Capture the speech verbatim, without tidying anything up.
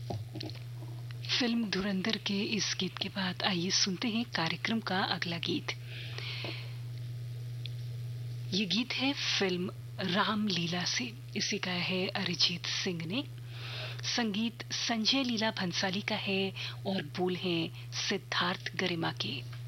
Film धुरंधर के इस गीत के बाद आइए सुनते हैं कार्यक्रम का अगला गीत। ये गीत है फिल्म रामलीला से। इसे गाया है अरिजीत सिंह ने। संगीत संजय लीला भंसाली का है और बोल हैं सिद्धार्थ गरिमा के।